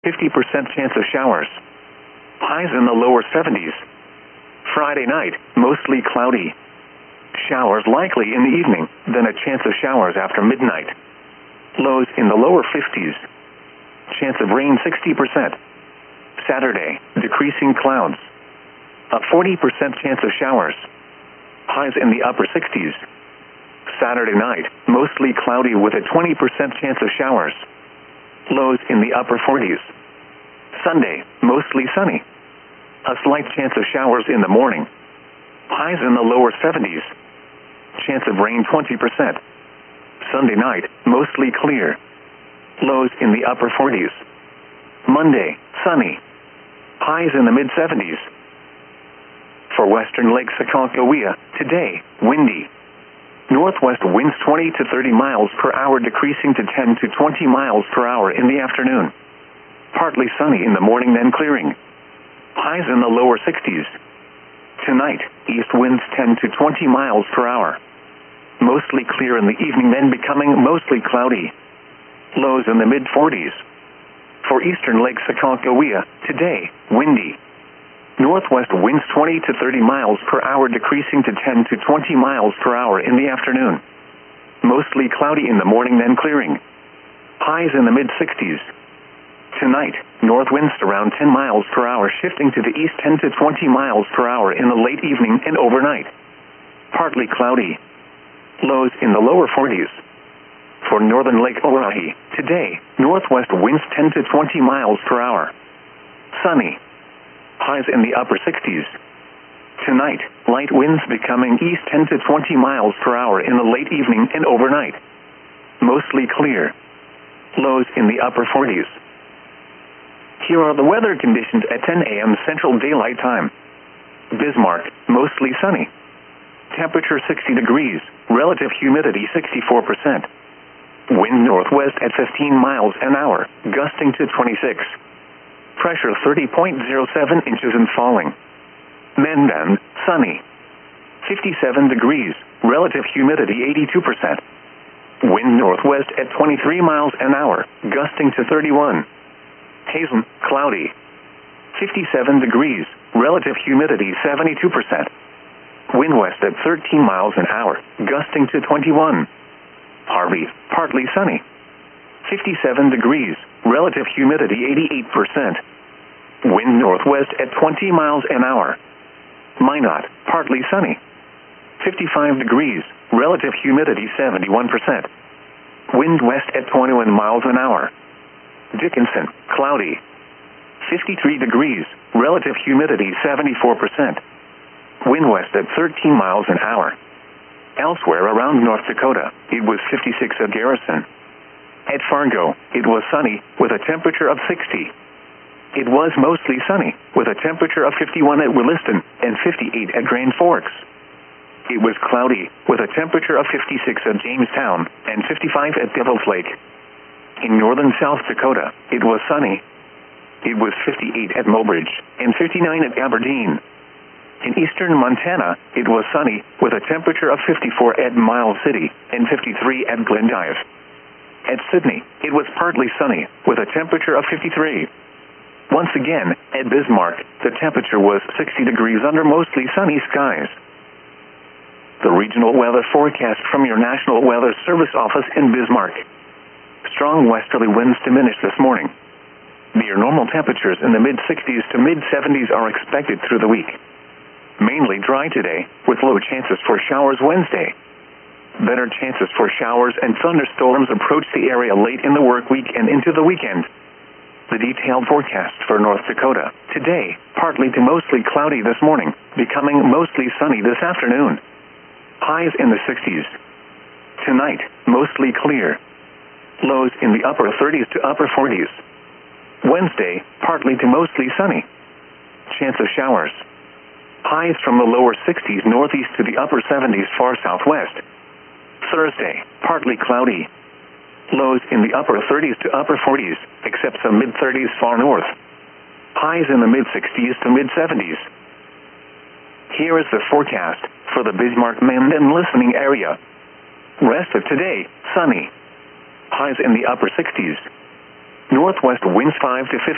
50% chance of showers. Highs in the lower 70s. Friday night, mostly cloudy. Showers likely in the evening, then a chance of showers after midnight. Lows in the lower 50s. Chance of rain 60%. Saturday, decreasing clouds. A 40% chance of showers. Highs in the upper 60s. Saturday night, mostly cloudy with a 20% chance of showers. Lows in the upper 40s. Sunday, mostly sunny. A slight chance of showers in the morning. Highs in the lower 70s. Chance of rain 20%. Sunday night, mostly clear. Lows in the upper 40s. Monday, sunny. Highs in the mid-70s. For western Lake Sakakawea, today, windy. Northwest winds 20 to 30 miles per hour decreasing to 10 to 20 miles per hour in the afternoon. Partly sunny in the morning then clearing. Highs in the lower 60s. Tonight, east winds 10 to 20 miles per hour. Mostly clear in the evening then becoming mostly cloudy. Lows in the mid-40s. For eastern Lake Sakakawea, today, windy. Northwest winds 20 to 30 miles per hour decreasing to 10 to 20 miles per hour in the afternoon. Mostly cloudy in the morning then clearing. Highs in the mid-60s. Tonight, north winds around 10 miles per hour shifting to the east 10 to 20 miles per hour in the late evening and overnight. Partly cloudy. Lows in the lower 40s. For northern Lake Oahe, today, northwest winds 10 to 20 miles per hour. Sunny. Highs in the upper 60s. Tonight, light winds becoming east 10 to 20 miles per hour in the late evening and overnight. Mostly clear. Lows in the upper 40s. Here are the weather conditions at 10 a.m. Central Daylight Time. Bismarck, mostly sunny. Temperature 60 degrees, relative humidity 64%. Wind northwest at 15 miles an hour, gusting to 26. Pressure 30.07 inches and falling. Mendon, sunny. 57 degrees, relative humidity 82%. Wind northwest at 23 miles an hour, gusting to 31. Hazen, cloudy. 57 degrees, relative humidity 72%. Wind west at 13 miles an hour, gusting to 21. Harvey, partly sunny. 57 degrees, relative humidity 88%. Wind northwest at 20 miles an hour. Minot, partly sunny. 55 degrees, relative humidity 71%. Wind west at 21 miles an hour. Dickinson, cloudy. 53 degrees, relative humidity 74%. Wind west at 13 miles an hour. Elsewhere around North Dakota, it was 56 at Garrison. At Fargo, it was sunny, with a temperature of 60. It was mostly sunny, with a temperature of 51 at Williston and 58 at Grand Forks. It was cloudy, with a temperature of 56 at Jamestown and 55 at Devil's Lake. In northern South Dakota, it was sunny. It was 58 at Mobridge and 59 at Aberdeen. In eastern Montana, it was sunny, with a temperature of 54 at Miles City and 53 at Glendive. At Sydney, it was partly sunny, with a temperature of 53. Once again, at Bismarck, the temperature was 60 degrees under mostly sunny skies. The regional weather forecast from your National Weather Service office in Bismarck. Strong westerly winds diminish this morning. Near normal temperatures in the mid-60s to mid-70s are expected through the week. Mainly dry today, with low chances for showers Wednesday. Better chances for showers and thunderstorms approach the area late in the work week and into the weekend. The detailed forecast for North Dakota. Today, partly to mostly cloudy this morning, becoming mostly sunny this afternoon. Highs in the 60s. Tonight, mostly clear. Lows in the upper 30s to upper 40s. Wednesday, partly to mostly sunny. Chance of showers. Highs from the lower 60s northeast to the upper 70s far southwest. Thursday, partly cloudy. Lows in the upper 30s to upper 40s, except some mid-30s far north. Highs in the mid-60s to mid-70s. Here is the forecast for the Bismarck-Mendon listening area. Rest of today, sunny. Highs in the upper 60s. Northwest winds 5 to 15.